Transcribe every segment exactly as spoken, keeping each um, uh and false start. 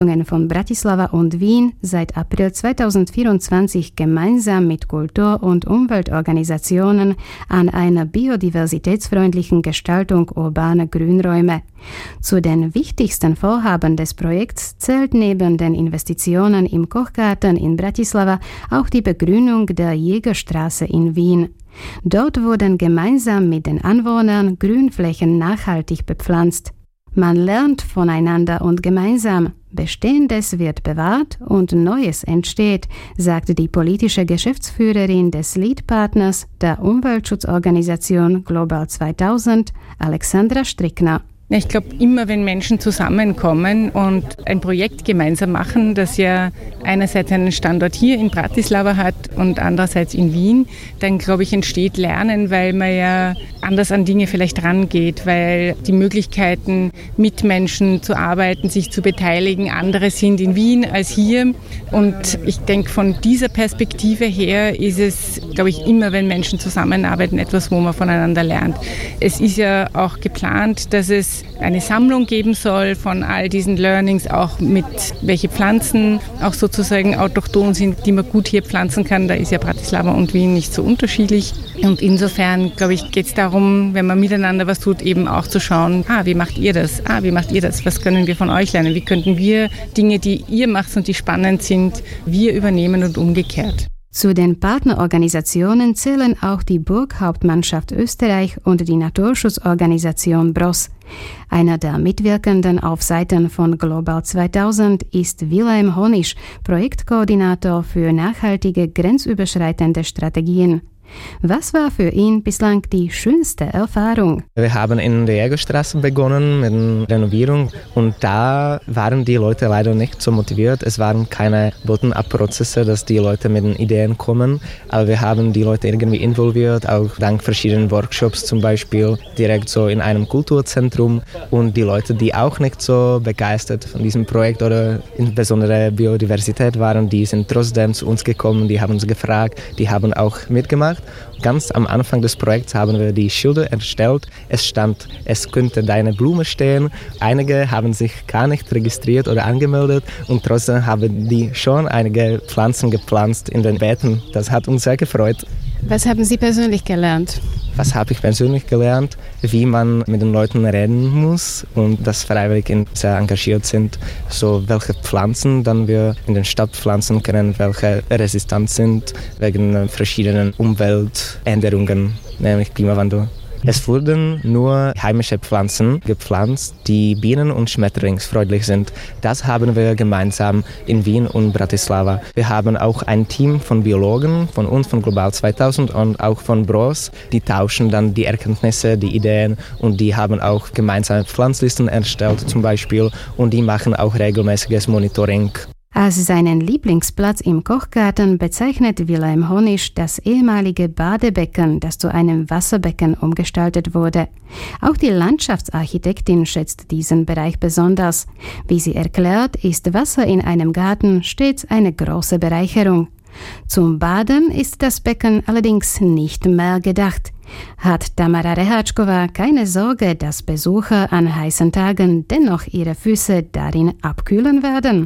Von Bratislava und Wien seit April zweitausendvierundzwanzig gemeinsam mit Kultur- und Umweltorganisationen an einer biodiversitätsfreundlichen Gestaltung urbaner Grünräume. Zu den wichtigsten Vorhaben des Projekts zählt neben den Investitionen im Kochgarten in Bratislava auch die Begrünung der Jägerstraße in Wien. Dort wurden gemeinsam mit den Anwohnern Grünflächen nachhaltig bepflanzt. Man lernt voneinander und gemeinsam. Bestehendes wird bewahrt und Neues entsteht, sagte die politische Geschäftsführerin des Lead-Partners der Umweltschutzorganisation Global zweitausend, Alexandra Strickner. Ich glaube, immer wenn Menschen zusammenkommen und ein Projekt gemeinsam machen, das ja einerseits einen Standort hier in Bratislava hat und andererseits in Wien, dann glaube ich, entsteht Lernen, weil man ja anders an Dinge vielleicht rangeht, weil die Möglichkeiten, mit Menschen zu arbeiten, sich zu beteiligen, andere sind in Wien als hier. Und ich denke, von dieser Perspektive her ist es, glaube ich, immer, wenn Menschen zusammenarbeiten, etwas, wo man voneinander lernt. Es ist ja auch geplant, dass es eine Sammlung geben soll von all diesen Learnings, auch mit welche Pflanzen auch sozusagen autochthon sind, die man gut hier pflanzen kann. Da ist ja Bratislava und Wien nicht so unterschiedlich. Und insofern, glaube ich, geht es darum, wenn man miteinander was tut, eben auch zu schauen, ah, wie macht ihr das? Ah, wie macht ihr das? Was können wir von euch lernen? Wie könnten wir Dinge, die ihr macht und die spannend sind, wir übernehmen und umgekehrt? Zu den Partnerorganisationen zählen auch die Burghauptmannschaft Österreich und die Naturschutzorganisation B R O S. Einer der Mitwirkenden auf Seiten von Global zweitausend ist Wilhelm Honisch, Projektkoordinator für nachhaltige grenzüberschreitende Strategien. Was war für ihn bislang die schönste Erfahrung? Wir haben in der Jägerstraße begonnen mit der Renovierung und da waren die Leute leider nicht so motiviert. Es waren keine Bottom-up-Prozesse, dass die Leute mit den Ideen kommen, aber wir haben die Leute irgendwie involviert, auch dank verschiedenen Workshops zum Beispiel, direkt so in einem Kulturzentrum, und die Leute, die auch nicht so begeistert von diesem Projekt oder insbesondere Biodiversität waren, die sind trotzdem zu uns gekommen, die haben uns gefragt, die haben auch mitgemacht. Ganz am Anfang des Projekts haben wir die Schilder erstellt. Es stand, es könnte deine Blume stehen. Einige haben sich gar nicht registriert oder angemeldet und trotzdem haben die schon einige Pflanzen gepflanzt in den Beeten. Das hat uns sehr gefreut. Was haben Sie persönlich gelernt? Was habe ich persönlich gelernt? Wie man mit den Leuten reden muss und dass Freiwillige sehr engagiert sind. So welche Pflanzen dann wir in den Stadt pflanzen können, welche resistent sind wegen verschiedenen Umweltänderungen, nämlich Klimawandel. Es wurden nur heimische Pflanzen gepflanzt, die bienen- und schmetterlingsfreundlich sind. Das haben wir gemeinsam in Wien und Bratislava. Wir haben auch ein Team von Biologen, von uns, von Global zweitausend und auch von B R O S. Die tauschen dann die Erkenntnisse, die Ideen, und die haben auch gemeinsame Pflanzlisten erstellt zum Beispiel, und die machen auch regelmäßiges Monitoring. Als seinen Lieblingsplatz im Kochgarten bezeichnet Wilhelm Honisch das ehemalige Badebecken, das zu einem Wasserbecken umgestaltet wurde. Auch die Landschaftsarchitektin schätzt diesen Bereich besonders. Wie sie erklärt, ist Wasser in einem Garten stets eine große Bereicherung. Zum Baden ist das Becken allerdings nicht mehr gedacht. Hat Tamara Rehačková keine Sorge, dass Besucher an heißen Tagen dennoch ihre Füße darin abkühlen werden?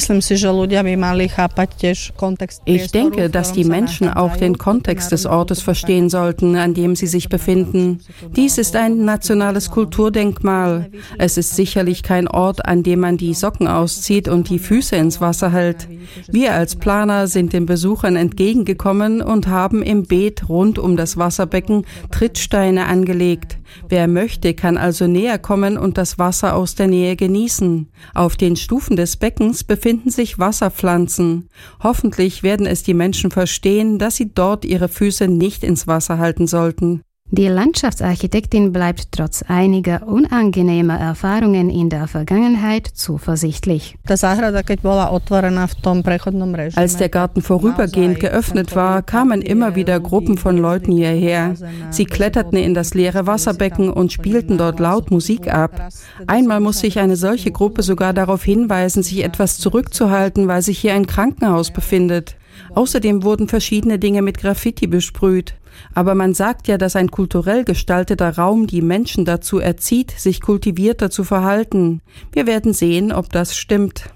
Ich denke, dass die Menschen auch den Kontext des Ortes verstehen sollten, an dem sie sich befinden. Dies ist ein nationales Kulturdenkmal. Es ist sicherlich kein Ort, an dem man die Socken auszieht und die Füße ins Wasser hält. Wir als Planer sind den Besuchern entgegengekommen und haben im Beet rund um das Wasserbecken Trittsteine angelegt. Wer möchte, kann also näher kommen und das Wasser aus der Nähe genießen. Auf den Stufen des Beckens befinden sich Wasserpflanzen. Hoffentlich werden es die Menschen verstehen, dass sie dort ihre Füße nicht ins Wasser halten sollten. Die Landschaftsarchitektin bleibt trotz einiger unangenehmer Erfahrungen in der Vergangenheit zuversichtlich. Als der Garten vorübergehend geöffnet war, kamen immer wieder Gruppen von Leuten hierher. Sie kletterten in das leere Wasserbecken und spielten dort laut Musik ab. Einmal musste ich eine solche Gruppe sogar darauf hinweisen, sich etwas zurückzuhalten, weil sich hier ein Krankenhaus befindet. Außerdem wurden verschiedene Dinge mit Graffiti besprüht. Aber man sagt ja, dass ein kulturell gestalteter Raum die Menschen dazu erzieht, sich kultivierter zu verhalten. Wir werden sehen, ob das stimmt.